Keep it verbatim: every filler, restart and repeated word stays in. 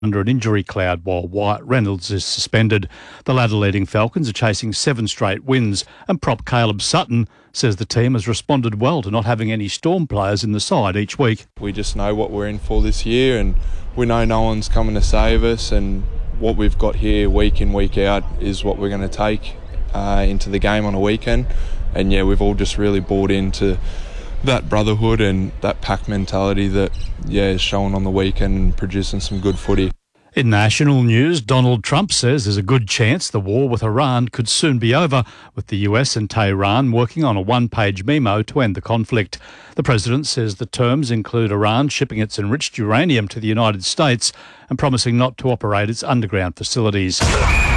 under an injury cloud while Wyatt Reynolds is suspended. The ladder leading Falcons are chasing seven straight wins, and prop Caleb Sutton says the team has responded well to not having any Storm players in the side each week. We just know what we're in for this year, and we know no one's coming to save us, and what we've got here week in, week out is what we're going to take uh, into the game on a weekend. And yeah, we've all just really bought into that brotherhood and that pack mentality that, yeah, is shown on the weekend and producing some good footy. In national news, Donald Trump says there's a good chance the war with Iran could soon be over, with the U S and Tehran working on a one-page memo to end the conflict. The president says the terms include Iran shipping its enriched uranium to the United States and promising not to operate its underground facilities.